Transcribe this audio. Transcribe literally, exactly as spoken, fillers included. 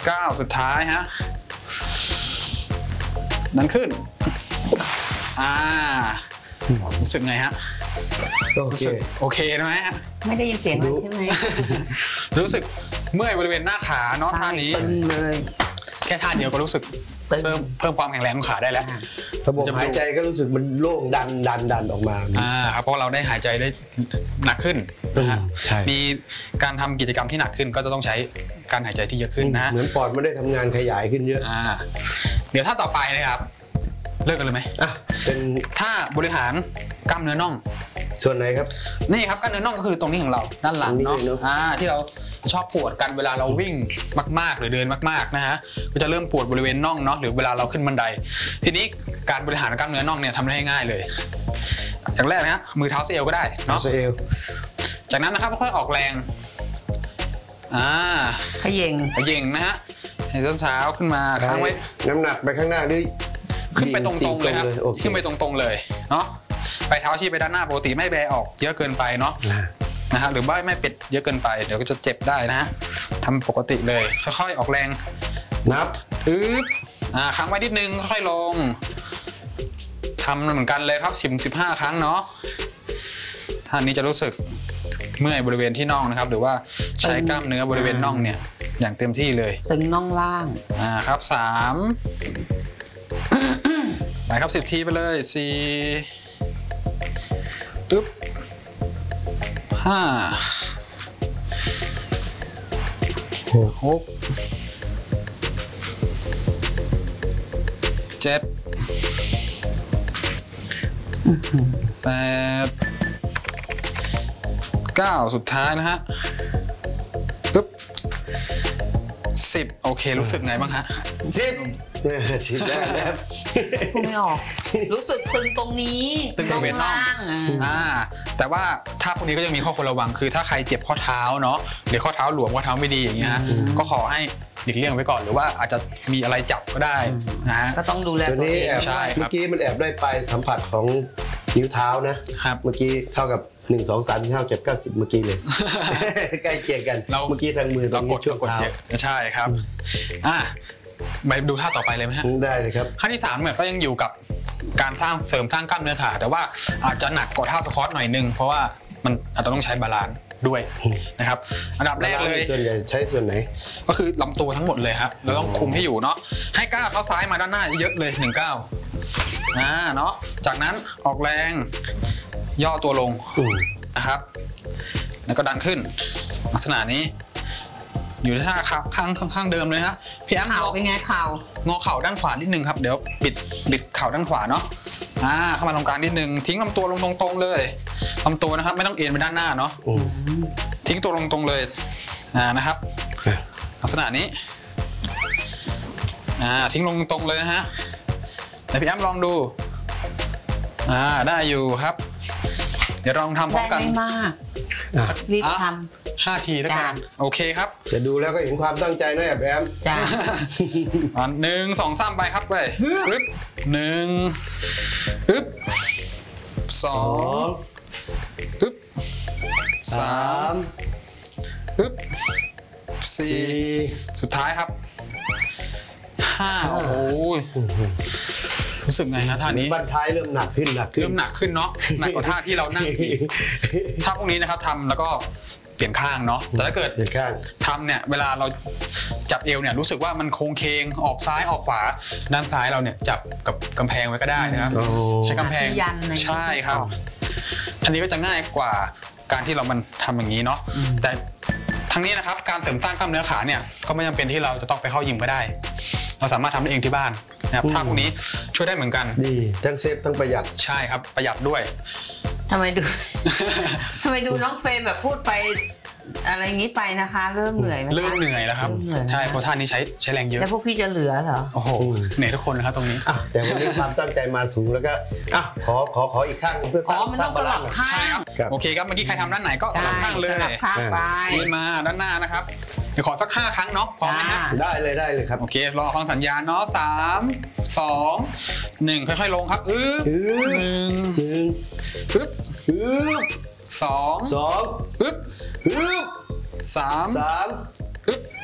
เก้าสุดท้ายฮะดันขึ้นอ่ารู้สึกไงฮะโอเคโอเคไหมฮะไม่ได้ยินเสียงเลยใช่ไหมรู้สึกเมื่อยบริเวณหน้าขาเนาะท่านี้ตึงเลยแค่ท่าเดียวก็รู้สึกเพิ่มเพิ่มความแข็งแรงของขาได้แล้วระบบหายใจก็รู้สึกมันโล่งดันดันดันออกมาอ่าครับเพราะเราได้หายใจได้หนักขึ้นนะฮะมีการทำกิจกรรมที่หนักขึ้นก็จะต้องใช้การหายใจที่เยอะขึ้นนะเหมือนปอดไม่ได้ทำงานขยายขึ้นเยอะอ่าเดี๋ยวท่าต่อไปนะครับเลิกกันเลยไหมอ่ะเป็นท่าบริหารกล้ามเนื้อน่องส่วนไหนครับนี่ครับกล้ามเนื้อน่องก็คือตรงนี้ของเราด้านหลังเนาะอ่าที่เราชอบปวดกันเวลาเราวิ่งมากๆหรือเดินมากๆนะฮะก็จะเริ่มปวดบริเวณน่องเนาะหรือเวลาเราขึ้นบันไดทีนี้การบริหารกล้ามเนื้อน่องเนี่ยทำได้ง่ายเลยอย่างแรกนะฮะมือเท้าเอวก็ได้เนาะเอวจากนั้นนะครับค่อยๆออกแรงอ่าขย่งขย่งนะฮะให้ต้นเท้าขึ้นมาค้างไว้น้ำหนักไปข้างหน้าด้วยขึ้นไปตรงๆเลยครับขึ้นไปตรงๆเลยเนาะไปเท้าชี้ไปด้านหน้าปกติไม่แบออกเยอะเกินไปเนาะนะฮะหรือว่าไม่เป็ดเยอะเกินไปเดี๋ยวก็จะเจ็บได้นะฮะทำปกติเลยค่อยๆออกแรงนับอึ๊บอ่าค้างไว้นิดนึงค่อยลงทำเหมือนกันเลยครับสิบสิบห้าครั้งเนาะท่านี้จะรู้สึกเมื่อยบริเวณที่น่องนะครับหรือว่าใช้กล้ามเนื้อบริเวณน่องเนี่ยอย่างเต็มที่เลยตึงน่องล่างอ่าครับสามไปครับสิบทีไปเลยสี่อึ๊บห้าหกเจ็ดแปดเก้าสุดท้ายนะฮะปึ๊บสิบโอเครู้สึกไงบ้างฮะสิบสิบได้แล้วพูดไม่ออกรู้สึกตึงตรงนี้ตึงบริเวณน่องอ่าแต่ว่าถ้าพวกนี้ก็ยังมีข้อควรระวังคือถ้าใครเจ็บข้อเท้าเนาะหรือข้อเท้าหลวมข้อเท้าไม่ดีอย่างเงี้ยฮะก็ขอให้หลีกเลี่ยงไว้ก่อนหรือว่าอาจจะมีอะไรจับก็ได้นะฮะก็ต้องดูแลตัวเองใช่เมื่อกี้มันแอบได้ไปสัมผัสของนิ้วเท้านะครับเมื่อกี้เท่ากับหนึ่งสองสามเท่าเจ็ดเก้าสิบเมื่อกี้เลยใกล้เคียงกันเมื่อกี้ทางมือตรงนี้ช่วงเท้าใช่ครับอ่ะไปดูท่าต่อไปเลยไหมฮะได้เลยครับท่าที่สามเนี่ยก็ยังอยู่กับการสร้างเสริมสร้างกล้ามเนื้อขาแต่ว่าอาจจะหนักกว่าท่าสควอตหน่อยนึงเพราะว่ามันอาจจะต้องใช้บาลานซ์ด้วยนะครับอันดับแรกเลยส่วนใหญ่ใช้ส่วนไหนก็คือลำตัวทั้งหมดเลยครับเราต้องคุมให้อยู่เนาะให้ก้าวเท้าซ้ายมาด้านหน้าเยอะเลยหนึ่งก้าวนะเนาะจากนั้นออกแรงย่อตัวลงนะครับแล้วก็ดันขึ้นลักษณะนี้อยู่ในท่าข้างข้างเดิมเลยนะพี่แอมเข่าเป็นไงเข่างอเข่าด้านขวานิดนึงครับเดี๋ยวปิดบิดเข่าด้านขวาเนาะอ่าเข้ามาตรงกลางนิดนึงทิ้งลำตัวลงตรงๆเลยลำตัวนะครับไม่ต้องเอ็นไปด้านหน้าเนาะทิ้งตัวลงตรงเลยอ่านะครับลักษณะนี้อ่าทิ้งลงตรงเลยนะฮะเดี๋ยวพี่แอมลองดูอ่าได้อยู่ครับเดี๋ยวลองทำพร้อมกันไม่มากรีบทำห้าทีแล้วกันโอเคครับจะดูแล้วก็เห็นความตั้งใจนะแอบแอมจ้าหนึ่งสองสามไปครับไปปึ๊บหนึ่งปึ๊บสองปึ๊บสามปึ๊บสี่สุดท้ายครับห้าโอ้โหรู้สึกไงนะท่านี้บั้นท้ายเริ่มหนักขึ้นหนักขึ้นเริ่มหนักขึ้นเนาะหนักกว่าท่าที่เรานั่งอีกท่าพวกนี้นะครับทำแล้วก็เปลี่ยนข้างเนาะแต่ถ้าเกิดทำเนี่ยเวลาเราจับเอวเนี่ยรู้สึกว่ามันโค้งเคงออกซ้ายออกขวาด้านซ้ายเราเนี่ยจับกับกำแพงไว้ก็ได้นะครับใช้กำแพงใช่ครับอันนี้ก็จะง่ายกว่าการที่เรามันทำอย่างนี้เนาะแต่ทั้งนี้นะครับการเสริมสร้างกล้ามเนื้อขาเนี่ยก็ไม่จำเป็นที่เราจะต้องไปเข้ายิมก็ได้เราสามารถทำได้เองที่บ้านนะครับท่าพวกนี้ช่วยได้เหมือนกันดีทั้งเซฟทั้งประหยัดใช่ครับประหยัดด้วยทำไมดูทำไมดูน้องเฟรมแบบพูดไปอะไรงี้ไปนะคะเริ่มเหนื่อยเริ่มเหนื่อยแล้วครับใช่เพราะท่านี้ใช้ใช้แรงเยอะแล้วพวกพี่จะเหลือเหรอโอ้โหเหนื่อยทุกคนนะครับตรงนี้แต่วันนี้ความตั้งใจมาสูงแล้วก็อ่ะขอขอขออีกข้างเพื่อสร้างสร้างบาลานซ์ใช่ครับโอเคครับเมื่อกี้ใครทำด้านไหนก็สลับข้างเลยสลับข้างไปมาด้านหน้านะครับเดี๋ยวขอสักห้าครั้งเนาะพร้อมไหมฮะได้เลยได้เลยครับโอเครอฟังสัญญาณเนาะสามสองหนึ่งค่อยๆลงครับอึ๊บหนึ่งอึ๊บอึ๊บสองสองอึ๊บอึ๊บสามสามอึ๊บ